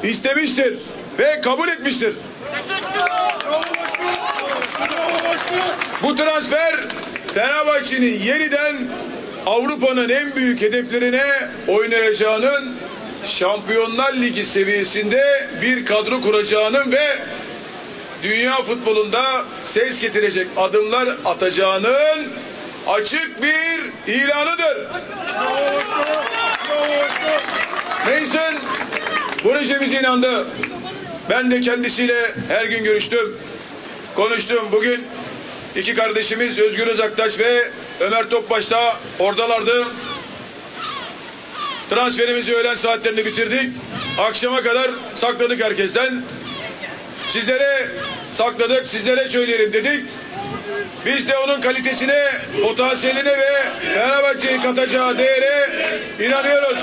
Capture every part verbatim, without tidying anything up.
istemiştir ve kabul etmiştir. Bu transfer Fenerbahçe'nin yeniden Avrupa'nın en büyük hedeflerine oynayacağının, Şampiyonlar Ligi seviyesinde bir kadro kuracağının ve dünya futbolunda ses getirecek adımlar atacağının açık bir ilanıdır. Mason projemize inandı. Ben de kendisiyle her gün görüştüm, konuştum. Bugün iki kardeşimiz Özgür Özaktaş ve Ömer Topbaş da oradalardı. Transferimizi öğlen saatlerinde bitirdik. Akşama kadar sakladık herkesten. Sizlere sakladık, sizlere söyleyelim dedik. Biz de onun kalitesine, potansiyeline ve Fenerbahçe'yi katacağı değere inanıyoruz.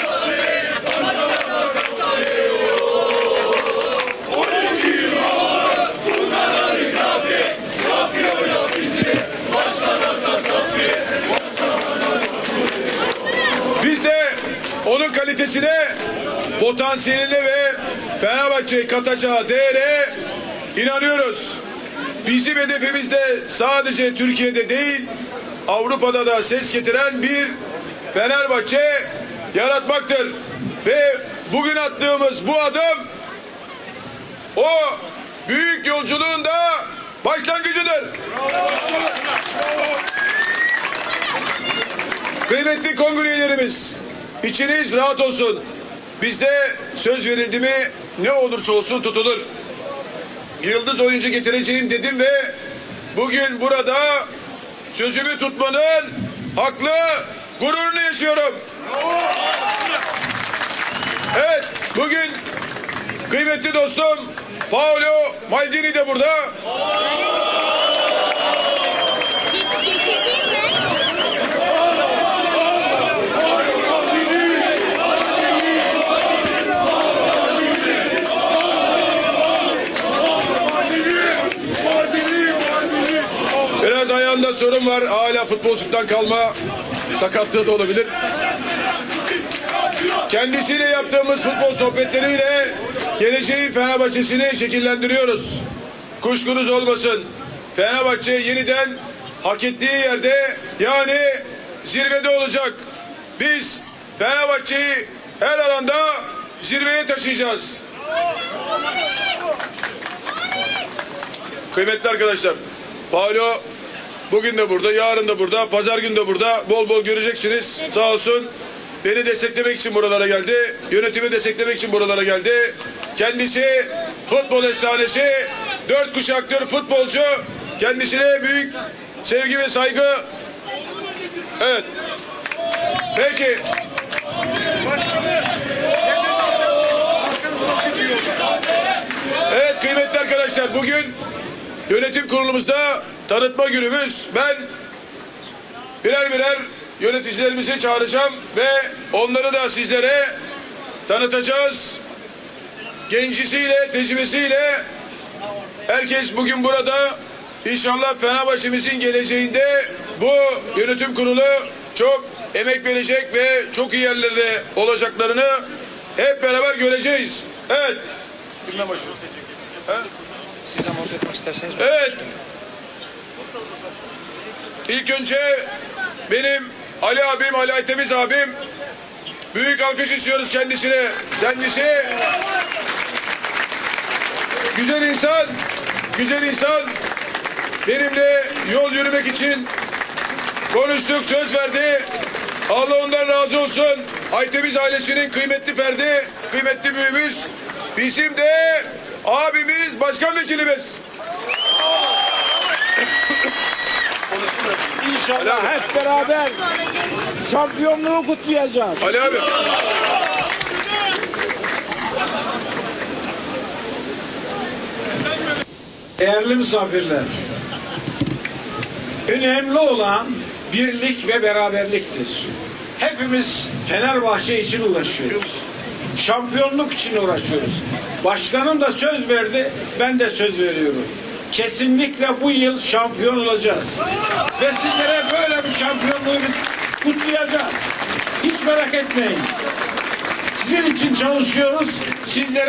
Biz de onun kalitesine, potansiyeline ve Fenerbahçe'yi katacağı değere inanıyoruz. Bizim hedefimiz de sadece Türkiye'de değil, Avrupa'da da ses getiren bir Fenerbahçe yaratmaktır. Ve bugün attığımız bu adım o büyük yolculuğun da başlangıcıdır. Kıymetli kongre üyelerimiz, içiniz rahat olsun. Bizde söz verildi mi ne olursa olsun tutulur. Yıldız oyuncu getireceğim dedim ve bugün burada sözümü tutmanın haklı gururunu yaşıyorum. Evet, bugün kıymetli dostum Paolo Maldini de burada. Biraz ayağında sorun var. Hala futbolculuktan kalma sakatlığı da olabilir. Kendisiyle yaptığımız futbol sohbetleriyle geleceğin Fenerbahçe'sini şekillendiriyoruz. Kuşkunuz olmasın. Fenerbahçe yeniden hak ettiği yerde, yani zirvede olacak. Biz Fenerbahçe'yi her alanda zirveye taşıyacağız. Kıymetli arkadaşlar, Paolo bugün de burada, yarın da burada, pazar günü de burada. Bol bol göreceksiniz. Sağ olsun. Beni desteklemek için buralara geldi. Yönetimi desteklemek için buralara geldi. Kendisi futbol efsanesi, dört kuşaktır futbolcu. Kendisine büyük sevgi ve saygı. Evet. Peki. Evet kıymetli arkadaşlar, bugün yönetim kurulumuzda tanıtma günümüz. Ben birer birer yöneticilerimizi çağıracağım ve onları da sizlere tanıtacağız. Gencisiyle, tecrübesiyle herkes bugün burada. İnşallah Fenerbahçe'mizin geleceğinde bu yönetim kurulu çok emek verecek ve çok iyi yerlerde olacaklarını hep beraber göreceğiz. Evet. Kimle başlıyoruz? Siz de monte etmek isterseniz. Evet. İlk önce benim Ali abim, Ali Aytemiz abim, büyük alkış istiyoruz kendisine. Kendisi güzel insan, güzel insan. Benimle yol yürümek için konuştuk, söz verdi. Allah ondan razı olsun. Aytemiz ailesinin kıymetli ferdi, kıymetli büyüğümüz. Bizim de abimiz, başkan vekilimiz. İnşallah hep beraber şampiyonluğu kutlayacağız. Ali abi. Değerli misafirler, önemli olan birlik ve beraberliktir. Hepimiz Fenerbahçe için uğraşıyoruz. Şampiyonluk için uğraşıyoruz. Başkanım da söz verdi, ben de söz veriyorum. Kesinlikle bu yıl şampiyon olacağız. Ve sizlere böyle bir şampiyonluğu kutlayacağız. Hiç merak etmeyin. Sizin için çalışıyoruz. Sizlere